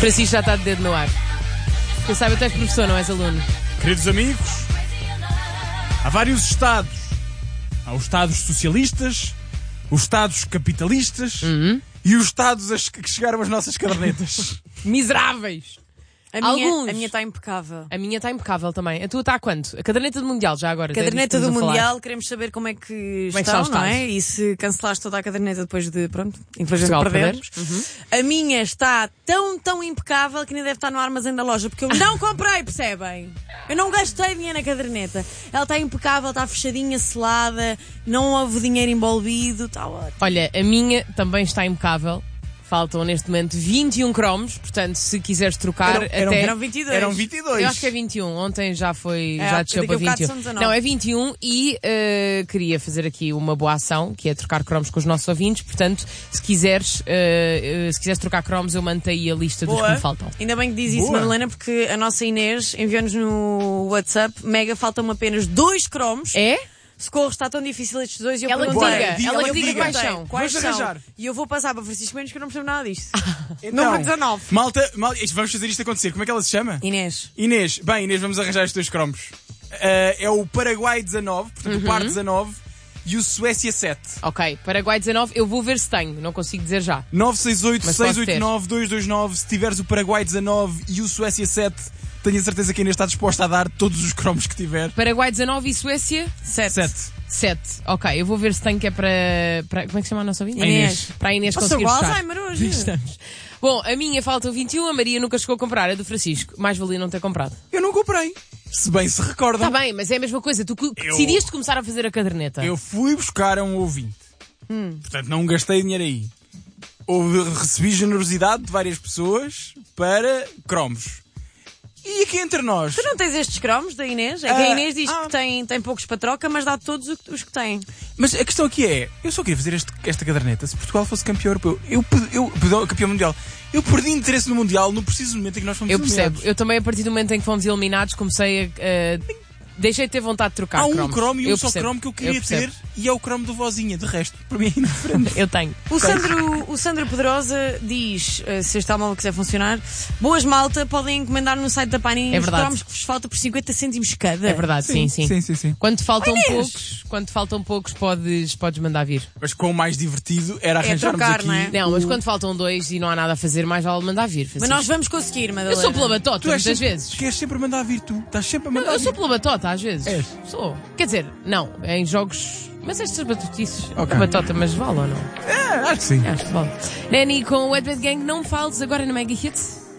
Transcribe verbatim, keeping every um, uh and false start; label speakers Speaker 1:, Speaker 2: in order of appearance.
Speaker 1: Francisco já está de dedo no ar. Eu saiba, tu és professor, não és aluno.
Speaker 2: Queridos amigos, há vários estados. Há os estados socialistas, os estados capitalistas
Speaker 1: Uhum.
Speaker 2: e os estados a que chegaram as nossas cadernetas.
Speaker 1: Miseráveis!
Speaker 3: A minha,
Speaker 1: Alguns.
Speaker 3: a minha está impecável.
Speaker 1: A minha está impecável também. A tua está a quanto? A caderneta do Mundial, já agora.
Speaker 3: Caderneta
Speaker 1: já
Speaker 3: do
Speaker 1: estamos a falar.
Speaker 3: Mundial, queremos saber como é que
Speaker 1: Como é que
Speaker 3: estão,
Speaker 1: está o
Speaker 3: não
Speaker 1: estado?
Speaker 3: é? E se cancelaste toda a caderneta depois de, pronto, infelizmente
Speaker 1: Portugal
Speaker 3: perdemos.
Speaker 1: perder. Uhum.
Speaker 3: A minha está tão, tão impecável que nem deve estar no armazém da loja, porque eu não comprei, percebem? Eu não gastei dinheiro na caderneta. Ela está impecável, está fechadinha, selada, não houve dinheiro envolvido, está ótimo.
Speaker 1: Olha, a minha também está impecável. Faltam neste momento vinte e um cromos, portanto, se quiseres trocar
Speaker 2: Eram- eram-
Speaker 1: até...
Speaker 3: Eram vinte e dois.
Speaker 2: Eram vinte e dois.
Speaker 1: Eu acho que é vinte e um. Ontem já foi,
Speaker 3: É,
Speaker 1: já
Speaker 3: daqui
Speaker 1: desceu
Speaker 3: a
Speaker 1: para
Speaker 3: bocado
Speaker 1: vinte e um.
Speaker 3: são dezanove.
Speaker 1: Não, é vinte e um e uh, queria fazer aqui uma boa ação, que é trocar cromos com os nossos ouvintes. Portanto, se quiseres, uh, uh, se quiseres trocar cromos, eu mando aí a lista dos que me faltam.
Speaker 3: Ainda bem que diz isso,
Speaker 2: Boa.
Speaker 3: Madalena, porque a nossa Inês enviou-nos no WhatsApp, mega, faltam apenas dois cromos.
Speaker 1: É?
Speaker 3: Socorro, está tão difícil estes dois e eu
Speaker 1: Ela que
Speaker 3: perguntei.
Speaker 1: diga,
Speaker 2: diga,
Speaker 1: ela
Speaker 2: ela
Speaker 1: que
Speaker 2: que
Speaker 1: diga
Speaker 2: diga.
Speaker 1: quais são.
Speaker 3: Quais
Speaker 2: Vamos
Speaker 3: são?
Speaker 2: arranjar.
Speaker 3: E eu vou passar para Francisco Mendes que eu não percebo nada disto.
Speaker 2: Então,
Speaker 3: Número dezanove.
Speaker 2: Malta, mal, isto- vamos fazer isto acontecer. Como é que ela se chama?
Speaker 3: Inês.
Speaker 2: Inês. Bem, Inês, vamos arranjar estes dois cromos. Ah, é o Paraguai dezanove, portanto
Speaker 1: Uhum.
Speaker 2: o par dezanove, e o Suécia sete.
Speaker 1: Ok, Paraguai dezanove, eu vou ver se tenho, não consigo dizer já.
Speaker 2: nove seis oito,
Speaker 1: Mas
Speaker 2: seis
Speaker 1: pode
Speaker 2: oito nove, dois dois nove. Se tiveres o Paraguai dezanove e o Suécia sete, tenho a certeza que a Inês está disposta a dar todos os cromos que tiver.
Speaker 1: Paraguai dezanove e Suécia
Speaker 3: Sete.
Speaker 2: sete.
Speaker 1: sete. Ok, eu vou ver se tenho, que é para... para como é que se chama a nossa ouvinte?
Speaker 3: Inês.
Speaker 1: Para a Inês
Speaker 3: Passou
Speaker 1: conseguir
Speaker 3: o
Speaker 1: buscar.
Speaker 3: Alzheimer hoje.
Speaker 1: Estamos. Bom, a minha falta vinte e um, a Maria nunca chegou a comprar, a do Francisco. Mais valia não ter comprado.
Speaker 2: Eu não comprei. Se bem se recordam,
Speaker 1: Está bem, mas é a mesma coisa. Tu cu-
Speaker 2: Eu-
Speaker 1: decidiste começar a fazer a caderneta.
Speaker 2: eu fui buscar a um ouvinte. Portanto, não gastei dinheiro aí. Houve, recebi generosidade de várias pessoas para cromos. E aqui entre nós...
Speaker 3: Tu não tens estes cromos da Inês? É que
Speaker 2: Ah,
Speaker 3: a Inês diz
Speaker 2: ah.
Speaker 3: que tem, tem poucos para troca, mas dá todos os- os que tem.
Speaker 2: Mas a questão aqui é, eu só queria fazer este- esta caderneta se Portugal fosse campeão europeu. Eu, pe- eu, perdão, campeão mundial. Eu perdi interesse no Mundial no preciso momento em que nós fomos
Speaker 1: Eu percebo.
Speaker 2: eliminados.
Speaker 1: Eu também, a partir do momento em que fomos eliminados, comecei a... a- deixei de ter vontade de trocar
Speaker 2: Há um
Speaker 1: cromos.
Speaker 2: cromo e um
Speaker 1: Eu
Speaker 2: só
Speaker 1: percebo.
Speaker 2: cromo que eu queria
Speaker 1: percebo.
Speaker 2: ter e é o cromo do vozinha. De resto, para mim é indiferente.
Speaker 1: Eu tenho.
Speaker 3: O Sandro, o Sandro Pedrosa diz, eh, se este telemóvel quiser funcionar, boas malta, podem encomendar no site da Panini
Speaker 1: É
Speaker 3: os
Speaker 1: verdade.
Speaker 3: cromos que vos falta por cinquenta cêntimos cada.
Speaker 1: É verdade, sim, sim.
Speaker 2: Sim, sim, sim.
Speaker 1: Quando te faltam
Speaker 3: Inês!
Speaker 1: poucos, quando te faltam poucos, podes, podes mandar vir.
Speaker 2: Mas quão mais divertido era arranjarmos
Speaker 3: trocar,
Speaker 2: aqui...
Speaker 3: não é?
Speaker 1: Não, mas
Speaker 2: o-
Speaker 1: quando faltam dois e não há nada a fazer, mais vale mandar vir.
Speaker 3: Mas
Speaker 1: Francisco.
Speaker 3: nós vamos conseguir,
Speaker 1: Eu
Speaker 3: Madalena.
Speaker 1: sou pela batota,
Speaker 2: Tu és
Speaker 1: muitas
Speaker 2: sempre,
Speaker 1: vezes.
Speaker 2: Queres sempre mandar vir tu. Estás sempre a mandar
Speaker 1: Eu
Speaker 2: vir.
Speaker 1: sou pela batota, às vezes.
Speaker 2: És?
Speaker 1: Sou. Quer dizer, não, em jogos. Mas estas batotices.
Speaker 2: Ok.
Speaker 1: A batota, mas vale ou não?
Speaker 2: É, acho que sim.
Speaker 1: Acho que vale. Nanny com o Ed Bad Gang, não fales agora na Mega Hits.